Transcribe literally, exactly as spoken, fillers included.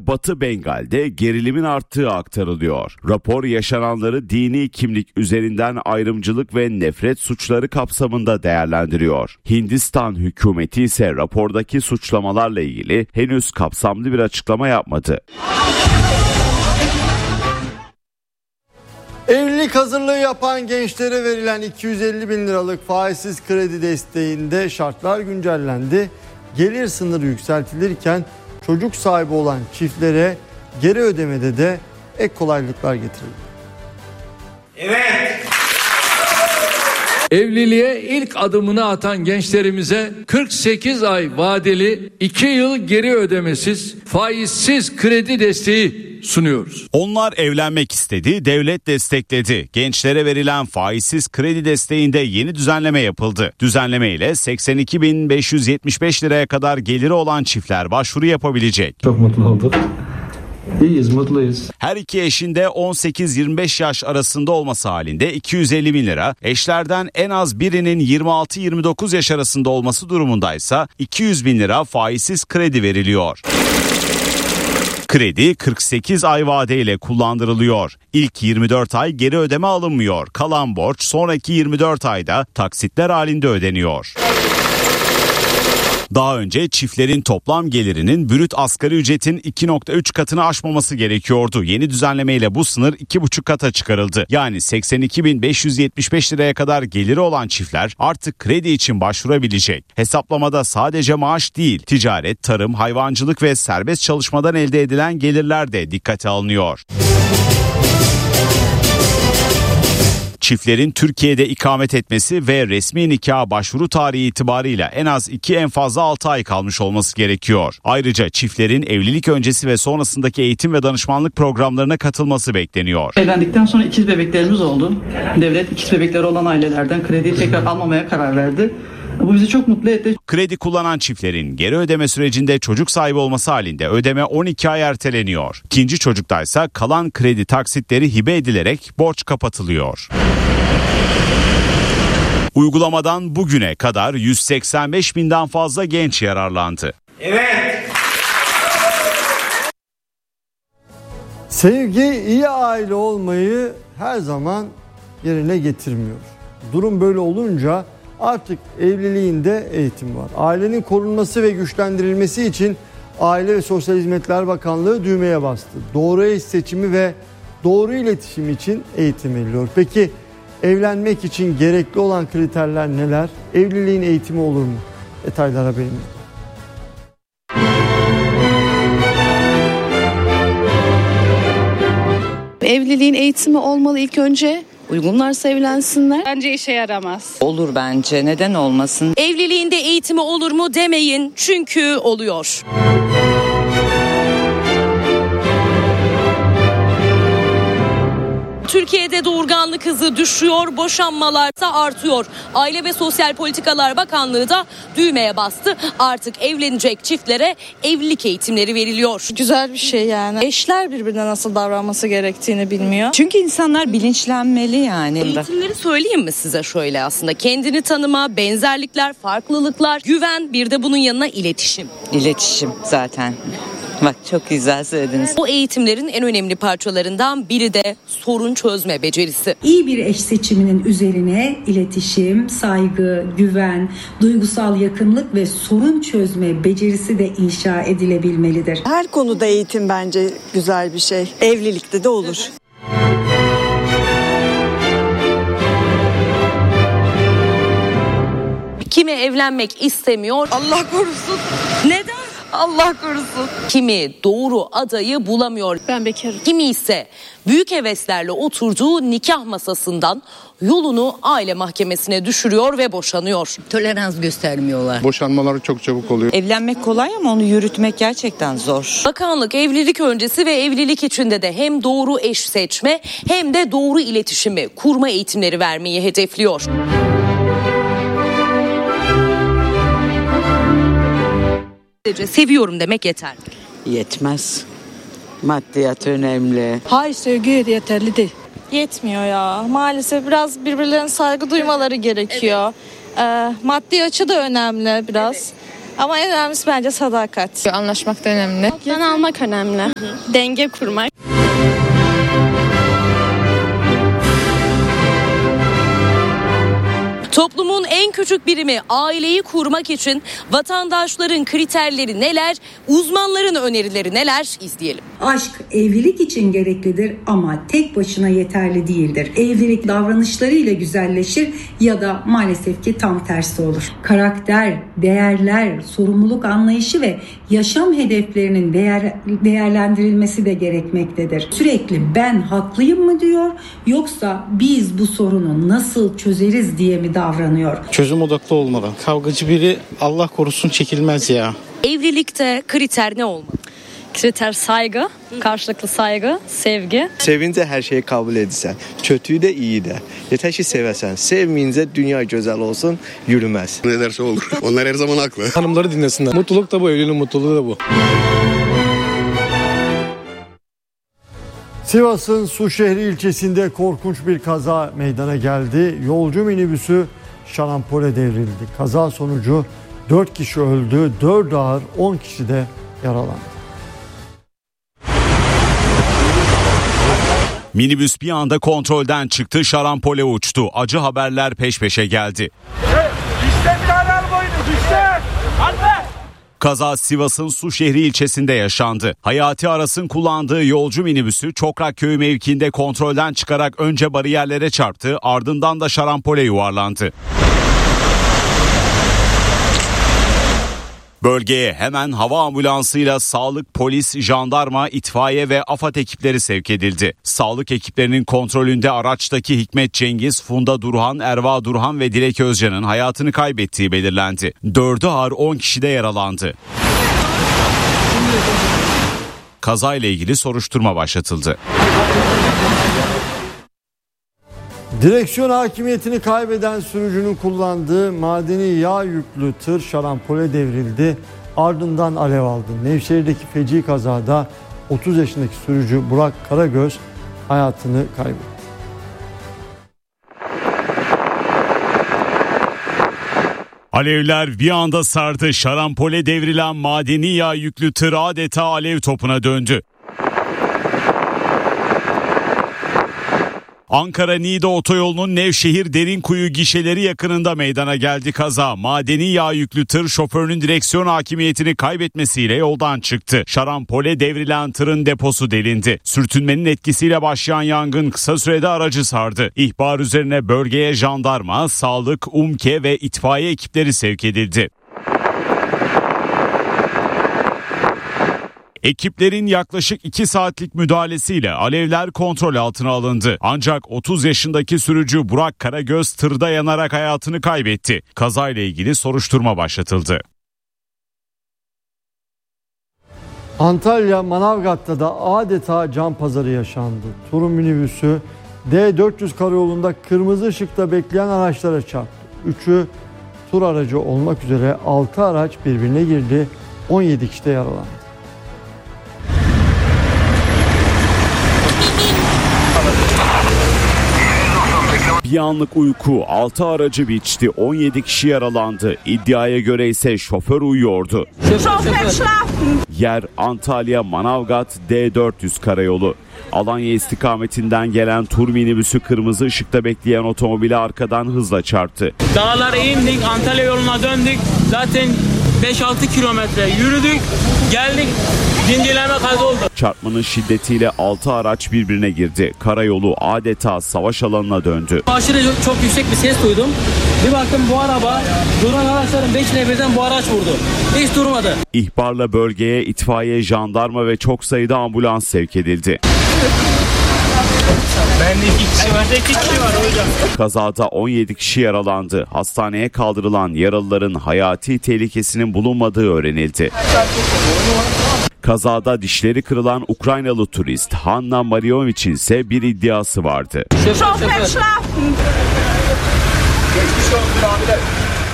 ve Batı Bengal'de gerilimin arttığı aktarılıyor. Rapor yaşananları dini kimlik üzerinden ayrımcılık ve nefret suçları kapsamında değerlendiriyor. Hindistan hükümeti ise rapordaki suçlamalarla ilgili henüz kapsamlı bir açıklama yapmadı. Evlilik hazırlığı yapan gençlere verilen iki yüz elli bin liralık faizsiz kredi desteğinde şartlar güncellendi. Gelir sınırı yükseltilirken çocuk sahibi olan çiftlere geri ödemede de ek kolaylıklar getirildi. Evet. Evliliğe ilk adımını atan gençlerimize kırk sekiz ay vadeli iki yıl geri ödemesiz faizsiz kredi desteği sunuyoruz. Onlar evlenmek istedi, devlet destekledi. Gençlere verilen faizsiz kredi desteğinde yeni düzenleme yapıldı. Düzenleme ile seksen iki bin beş yüz yetmiş beş liraya kadar geliri olan çiftler başvuru yapabilecek. Çok mutlu olduk. İyiyiz, mutluyuz. Her iki eşin de on sekiz yirmi beş yaş arasında olması halinde iki yüz elli bin lira, eşlerden en az birinin yirmi altı yirmi dokuz yaş arasında olması durumundaysa iki yüz bin lira faizsiz kredi veriliyor. Kredi kırk sekiz ay vadeyle kullandırılıyor. İlk yirmi dört ay geri ödeme alınmıyor. Kalan borç sonraki yirmi dört ayda taksitler halinde ödeniyor. Daha önce çiftlerin toplam gelirinin brüt asgari ücretin iki virgül üç katını aşmaması gerekiyordu. Yeni düzenlemeyle bu sınır iki buçuk kata çıkarıldı. Yani seksen iki bin beş yüz yetmiş beş liraya kadar geliri olan çiftler artık kredi için başvurabilecek. Hesaplamada sadece maaş değil, ticaret, tarım, hayvancılık ve serbest çalışmadan elde edilen gelirler de dikkate alınıyor. Çiftlerin Türkiye'de ikamet etmesi ve resmi nikaha başvuru tarihi itibarıyla en az iki en fazla altı ay kalmış olması gerekiyor. Ayrıca çiftlerin evlilik öncesi ve sonrasındaki eğitim ve danışmanlık programlarına katılması bekleniyor. Evlendikten sonra ikiz bebeklerimiz oldu. Devlet ikiz bebekleri olan ailelerden krediyi tekrar almamaya karar verdi. Bu bizi çok mutlu etti. Kredi kullanan çiftlerin geri ödeme sürecinde çocuk sahibi olması halinde ödeme on iki ay erteleniyor. İkinci çocuktaysa kalan kredi taksitleri hibe edilerek borç kapatılıyor. Uygulamadan bugüne kadar yüz seksen beş binden fazla genç yararlandı. Evet. Sevgi iyi aile olmayı her zaman yerine getirmiyor. Durum böyle olunca artık evliliğinde eğitim var. Ailenin korunması ve güçlendirilmesi için Aile ve Sosyal Hizmetler Bakanlığı düğmeye bastı. Doğru eş seçimi ve doğru iletişim için eğitim veriliyor. Peki evlenmek için gerekli olan kriterler neler? Evliliğin eğitimi olur mu? Detaylar haberimizde. Evliliğin eğitimi olmalı ilk önce. Uygunlarsa evlensinler. Bence işe yaramaz. Olur bence. Neden olmasın? Evliliğinde eğitimi olur mu demeyin. Çünkü oluyor. Türkiye'de doğurganlık hızı düşüyor, boşanmalar da artıyor. Aile ve Sosyal Politikalar Bakanlığı da düğmeye bastı. Artık evlenecek çiftlere evlilik eğitimleri veriliyor. Güzel bir şey yani. Eşler birbirine nasıl davranması gerektiğini bilmiyor. Çünkü insanlar bilinçlenmeli yani. Eğitimleri söyleyeyim mi size şöyle aslında? Kendini tanıma, benzerlikler, farklılıklar, güven, bir de bunun yanına iletişim. İletişim zaten. Bak çok güzel söylediniz. Bu eğitimlerin en önemli parçalarından biri de sorun çözme becerisi. İyi bir eş seçiminin üzerine iletişim, saygı, güven, duygusal yakınlık ve sorun çözme becerisi de inşa edilebilmelidir. Her konuda eğitim bence güzel bir şey. Evlilikte de olur. Kimi evlenmek istemiyor. Allah korusun. Neden? Allah korusun. Kimi doğru adayı bulamıyor. Ben bekarım. Kimi ise büyük heveslerle oturduğu nikah masasından yolunu aile mahkemesine düşürüyor ve boşanıyor. Tolerans göstermiyorlar. Boşanmaları çok çabuk oluyor. Evlenmek kolay ama onu yürütmek gerçekten zor. Bakanlık evlilik öncesi ve evlilik içinde de hem doğru eş seçme hem de doğru iletişimi kurma eğitimleri vermeyi hedefliyor. Seviyorum demek yeter. Yetmez. Maddiyat önemli. Hayır, sevgi yeterli değil. Yetmiyor ya. Maalesef biraz birbirlerine saygı duymaları gerekiyor. Evet. Ee, maddi açı da önemli biraz. Evet. Ama en önemlisi bence sadakat. Anlaşmak da önemli. Plan almak önemli. Hı-hı. Denge kurmak. Toplumun en küçük birimi aileyi kurmak için vatandaşların kriterleri neler, uzmanların önerileri neler izleyelim. Aşk evlilik için gereklidir ama tek başına yeterli değildir. Evlilik davranışlarıyla güzelleşir ya da maalesef ki tam tersi olur. Karakter, değerler, sorumluluk anlayışı ve yaşam hedeflerinin değer, değerlendirilmesi de gerekmektedir. Sürekli ben haklıyım mı diyor yoksa biz bu sorunu nasıl çözeriz diye mi davranıyor? davranıyor. Çözüm odaklı olmalı. Kavgacı biri Allah korusun çekilmez ya. Evlilikte kriter ne olmalı? Kriter saygı, karşılıklı saygı, sevgi. Sevince her şeyi kabul edirsən. Kötüyü de iyi de. Yeter ki sevəsən. Sevmeyince dünya güzel olsun, yürümez. Ne derse olur. Onlar her zaman haklı. Hanımları dinlesinler. Mutluluk da bu, evliliğin mutluluğu da bu. Sivas'ın Suşehri ilçesinde korkunç bir kaza meydana geldi. Yolcu minibüsü şarampole devrildi. Kaza sonucu dört kişi öldü, dört ağır, on kişi de yaralandı. Minibüs bir anda kontrolden çıktı, şarampole uçtu. Acı haberler peş peşe geldi. Hey, işte bir alarm oyunu, işte! Anne! Kaza Sivas'ın Suşehri ilçesinde yaşandı. Hayati Aras'ın kullandığı yolcu minibüsü Çokrakköy mevkiinde kontrolden çıkarak önce bariyerlere çarptı, ardından da şarampole yuvarlandı. Bölgeye hemen hava ambulansıyla sağlık, polis, jandarma, itfaiye ve AFAD ekipleri sevk edildi. Sağlık ekiplerinin kontrolünde araçtaki Hikmet Cengiz, Funda Durhan, Erva Durhan ve Dilek Özcan'ın hayatını kaybettiği belirlendi. Dördü ağır, on kişi de yaralandı. Kazayla ilgili soruşturma başlatıldı. Direksiyon hakimiyetini kaybeden sürücünün kullandığı madeni yağ yüklü tır şarampole devrildi. Ardından alev aldı. Nevşehir'deki feci kazada otuz yaşındaki sürücü Burak Karagöz hayatını kaybetti. Alevler bir anda sardı. Şarampole devrilen madeni yağ yüklü tır adeta alev topuna döndü. Ankara-Niğde otoyolunun Nevşehir Derinkuyu gişeleri yakınında meydana geldi kaza. Madeni yağ yüklü tır şoförünün direksiyon hakimiyetini kaybetmesiyle yoldan çıktı. Şarampole devrilen tırın deposu delindi. Sürtünmenin etkisiyle başlayan yangın kısa sürede aracı sardı. İhbar üzerine bölgeye jandarma, sağlık, UMKE ve itfaiye ekipleri sevk edildi. Ekiplerin yaklaşık iki saatlik müdahalesiyle alevler kontrol altına alındı. Ancak otuz yaşındaki sürücü Burak Karagöz tırda yanarak hayatını kaybetti. Kazayla ilgili soruşturma başlatıldı. Antalya Manavgat'ta da adeta can pazarı yaşandı. Turun minibüsü D dört yüz karayolunda kırmızı ışıkta bekleyen araçlara çarptı. Üçü tur aracı olmak üzere altı araç birbirine girdi. on yedi kişi de yaralandı. Bir anlık uyku altı aracı biçti, on yedi kişi yaralandı. İddiaya göre ise şoför uyuyordu. Yer Antalya Manavgat D dört yüz karayolu. Alanya istikametinden gelen tur minibüsü kırmızı ışıkta bekleyen otomobili arkadan hızla çarptı. Dağlara indik, Antalya yoluna döndük. Zaten beş altı kilometre yürüdük, geldik, zincirleme kaza oldu. Çarpmanın şiddetiyle altı araç birbirine girdi. Karayolu adeta savaş alanına döndü. Aşırı çok yüksek bir ses duydum. Bir baktım bu araba, duran araçların beşine birden bu araç vurdu. Hiç durmadı. İhbarla bölgeye itfaiye, jandarma ve çok sayıda ambulans sevk edildi. Bende iki kişi var, iki kişi var hocam. Kazada on yedi kişi yaralandı. Hastaneye kaldırılan yaralıların hayati tehlikesinin bulunmadığı öğrenildi. Kazada dişleri kırılan Ukraynalı turist Hanna Mariovich'in ise bir iddiası vardı. Şoför, şoför. Geçmiş olsun abiler.